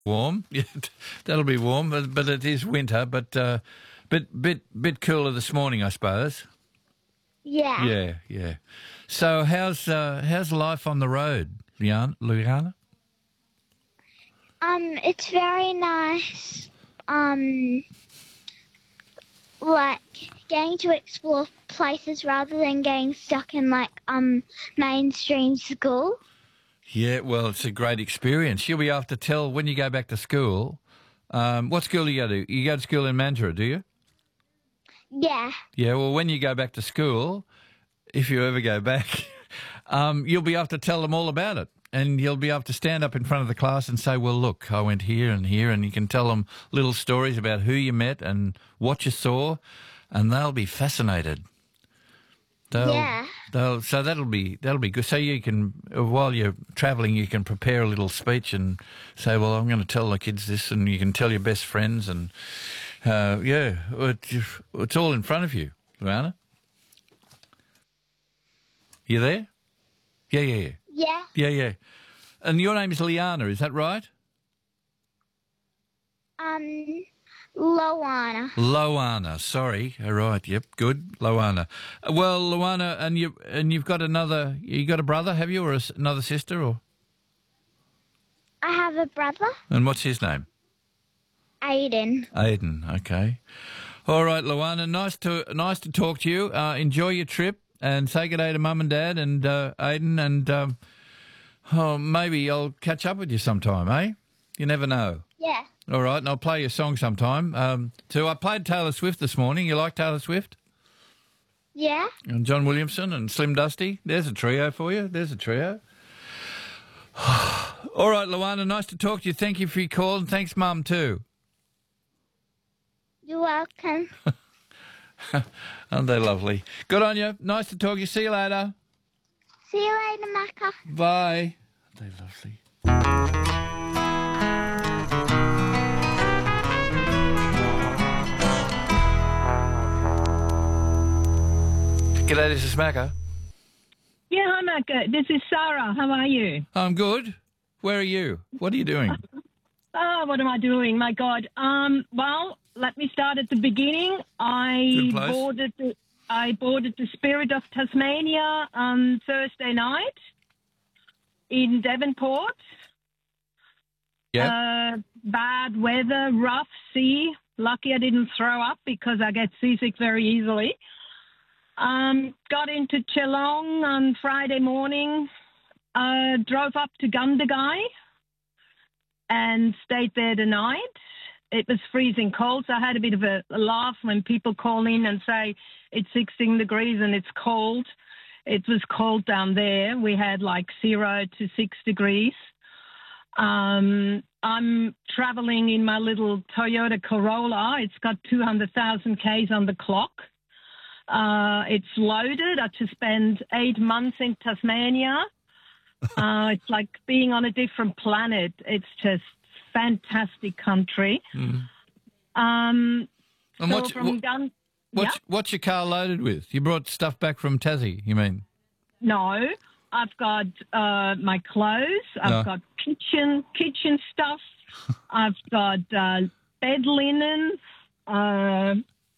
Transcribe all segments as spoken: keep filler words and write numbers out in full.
Warm, yeah, that'll be warm, but, but it is winter. But uh, bit bit bit cooler this morning, I suppose. Yeah. Yeah, yeah. So how's uh, how's life on the road, Liana? Liana? Um, it's very nice. Um, like getting to explore places rather than getting stuck in like um mainstream school. Yeah, well, it's a great experience. You'll be able to tell when you go back to school. Um, what school do you go to? You go to school in Mandurah, do you? Yeah. Yeah, well, when you go back to school, if you ever go back, um, you'll be able to tell them all about it. And you'll be able to stand up in front of the class and say, well, look, I went here and here, and you can tell them little stories about who you met and what you saw, and they'll be fascinated. They'll, Yeah. They'll, so that'll be that'll be good. So you can, while you're travelling, you can prepare a little speech and say, well, I'm going to tell the kids this, and you can tell your best friends, and uh, yeah, it, it's all in front of you, Luana. You there? Yeah, yeah, yeah. Yeah. Yeah, yeah. And your name is Liana, is that right? Um, Loana. Loana, sorry. All right, yep, good. Loana. Uh, Well, Loana, and you and you've got another. You got a brother, have you, or a s another sister, or? I have a brother, And what's his name? Aiden. Aiden. Okay. All right, Loana. Nice to nice to talk to you. Uh, enjoy your trip and say good day to Mum and Dad and uh, Aiden, and um, oh, maybe I'll catch up with you sometime, eh? You never know. Yeah. All right, and I'll play your song sometime. Um, so I played Taylor Swift this morning. You like Taylor Swift? Yeah. And John Williamson and Slim Dusty. There's a trio for you. There's a trio. All right, Luana, nice to talk to you. Thank you for your call, and thanks, Mum, too. You're welcome. Aren't they lovely? Good on you. Nice to talk to you. See you later. See you later, Macca. Bye. Aren't they lovely? G'day, this is Macca. Yeah, hi, Macca. This is Sarah. How are you? I'm good. Where are you? What are you doing? Oh, what am I doing? My God. Um, well, let me start at the beginning. I Good place. boarded the I boarded the Spirit of Tasmania on Thursday night in Devonport. Yeah. Uh, bad weather, rough sea. Lucky I didn't throw up because I get seasick very easily. Um, got into Geelong on Friday morning, uh, drove up to Gundagai and stayed there the night. It was freezing cold, so I had a bit of a, a laugh when people call in and say it's sixteen degrees and it's cold. It was cold down there. We had like zero to six degrees. Um, I'm traveling in my little Toyota Corolla. It's got two hundred thousand kays on the clock. Uh, it's loaded. I just spent eight months in Tasmania. Uh, it's like being on a different planet. It's just fantastic country. Mm. Um, And so what's, from what, Gun- what's, yeah? what's your car loaded with? You brought stuff back from Tassie, you mean? No, I've got uh, my clothes. I've No. got kitchen kitchen stuff. I've got uh, bed linen. Uh,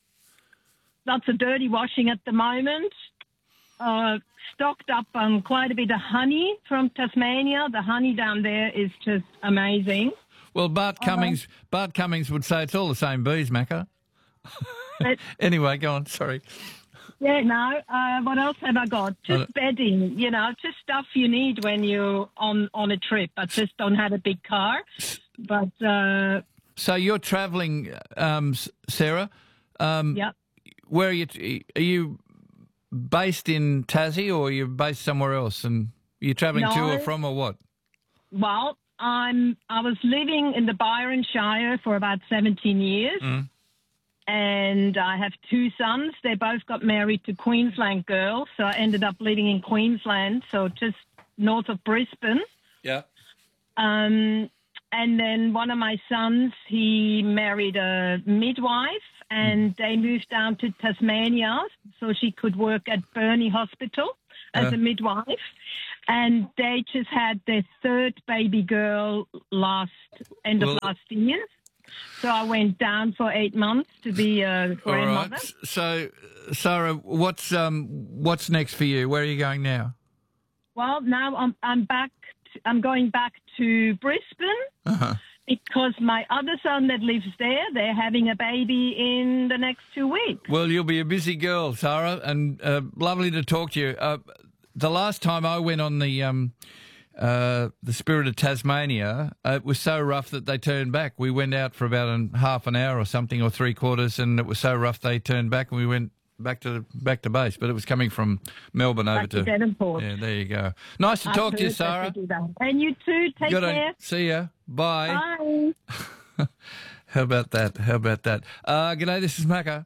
lots of dirty washing at the moment. Uh, stocked up on quite a bit of honey from Tasmania. The honey down there is just amazing. Well, Bart Cummings, Bart Cummings would say it's all the same bees, Macca. But, Anyway, go on. Sorry. yeah, no. Uh, what else have I got? Just bedding, you know, just stuff you need when you're on, on a trip. I just don't have a big car. But, uh, So you're travelling, um, S- Sarah. Um, yeah. Where are you? T- are you based in Tassie, or are you based somewhere else? And are you travelling to or No. from, or what? Well, I'm, I was living in the Byron Shire for about seventeen years. Mm. And I have two sons. They both got married to Queensland girls. So I ended up living in Queensland, so just north of Brisbane. Yeah. Um, and then one of my sons, he married a midwife, and they moved down to Tasmania so she could work at Burnie Hospital as Uh. a midwife. and they just had their third baby girl last end of Well- last year. So I went down for eight months to be a All grandmother. right. So, Sarah, what's um what's next for you? Where are you going now? Well, now I'm I'm back. t- I'm going back to Brisbane Uh-huh. because my other son that lives there, they're having a baby in the next two weeks. Well, you'll be a busy girl, Sarah, and uh, lovely to talk to you. Uh, the last time I went on the um, uh, the Spirit of Tasmania, uh, it was so rough that they turned back. We went out for about an, half an hour or something, or three quarters, and it was so rough they turned back, and we went back to back to base. But it was coming from Melbourne over Back to to. Devonport. Yeah, there you go. Nice to I've talk to you, heard that Sarah. they do that. And you too. Take Good on- care. See ya. Bye. Bye. How about that? How about that? Uh, g'day, this is Macca.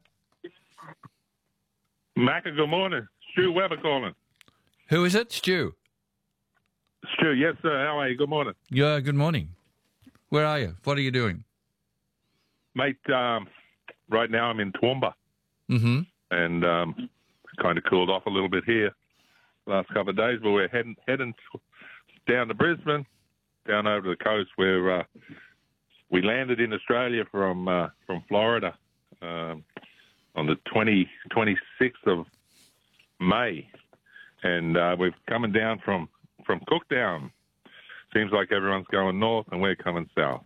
Macca, good morning. Stu Weber calling. Who is it? Stu. Stu, yes, sir. How are you? Good morning. Yeah, good morning. Where are you? What are you doing? Mate, um, right now I'm in Toowoomba, Mm-hmm. and um, kind of cooled off a little bit here last couple of days, but we're heading, heading down to Brisbane, down over to the coast where uh, we landed in Australia from uh, from Florida um, on the twenty, twenty-sixth of May, and uh, we're coming down from, from Cooktown. Seems like everyone's going north and we're coming south.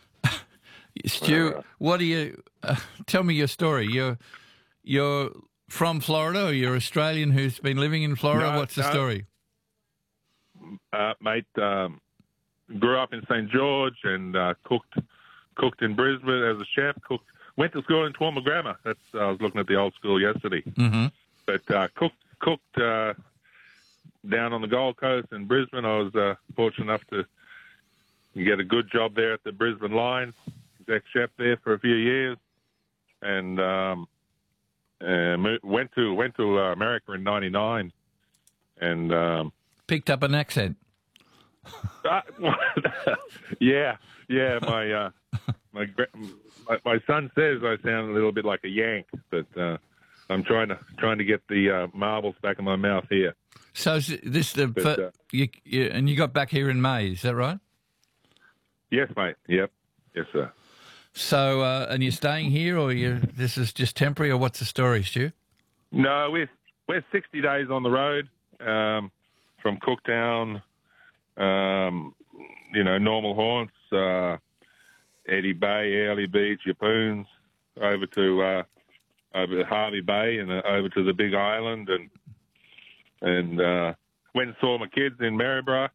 Stu, Uh, what do you uh, tell me your story? You're you're from Florida, or you're Australian who's been living in Florida? No, What's the no. story? Uh, mate, um, grew up in Saint George and uh, cooked cooked in Brisbane as a chef. Cooked, went to school in Toowoomba Grammar. That's I was looking at the old school yesterday. Mm-hmm. But uh, cooked cooked uh, down on the Gold Coast in Brisbane. I was uh, fortunate enough to get a good job there at the Brisbane Lions, exec chef there for a few years, and um, uh, mo- went to went to uh, America in ninety-nine, and. Um, Picked up an accent. Uh, yeah, yeah. My, uh, my gra- my my son says I sound a little bit like a Yank, but uh, I'm trying to trying to get the uh, marbles back in my mouth here. So is this the But, fir- uh, you, you and you got back here in May? Is that right? Yes, mate. Yep. Yes, sir. So uh, and you're staying here, or you this is just temporary, or what's the story, Stu? No, we're we're sixty days on the road um, from Cooktown. Um, you know, normal haunts, uh, Eddie Bay, Early Beach, Yapoons, over to uh, over to Harvey Bay, and uh, over to the Big Island, and and uh, went and saw my kids in Maryborough,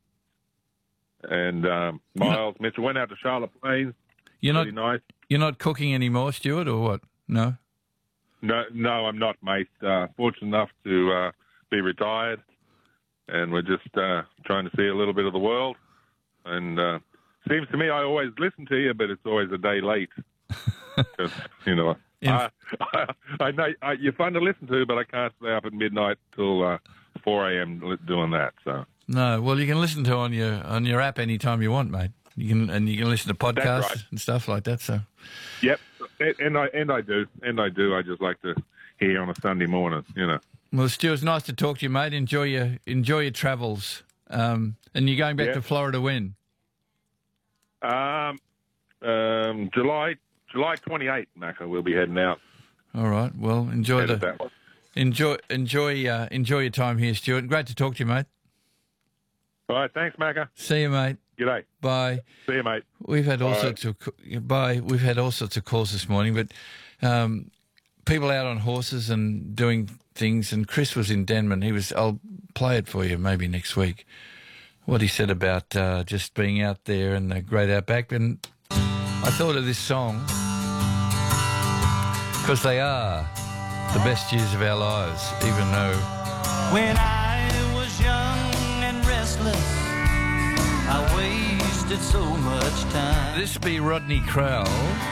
and um, Miles Mitchell went out to Charlotte Plains. You're not Pretty nice. you're not cooking anymore, Stuart, or what? No. No, no, I'm not, mate. Uh, fortunate enough to uh, be retired, and we're just uh, trying to see a little bit of the world. And uh, seems to me I always listen to you, but it's always a day late. 'Cause, you know, In- I, I, I know I, you're fun to listen to, but I can't stay up at midnight till uh, four a.m. doing that. So No. Well, you can listen to on your on your app anytime you want, mate. You can and you can listen to podcasts right. and stuff like that. So. yep, and, and I and I do, and I do. I just like to hear on a Sunday morning, you know. Well, Stu, it's nice to talk to you, mate. Enjoy your enjoy your travels. Um, and you're going back Yeah. to Florida when? Um, um, July July twenty-eighth, Macca, we'll be heading out. All right. Well, enjoy Headed the that way. enjoy enjoy uh, enjoy your time here, Stuart. Great to talk to you, mate. All right, thanks, Macca. See you, mate. G'day. Bye. See you, mate. We've had all Bye. sorts of bye. We've had all sorts of calls this morning, but um, people out on horses and doing things. And Chris was in Denman. He was. I'll play it for you maybe next week. What he said about uh, just being out there and the great outback. And I thought of this song because they are the best years of our lives, even though When I was young and restless, I wasted so much time. this be Rodney Crowell.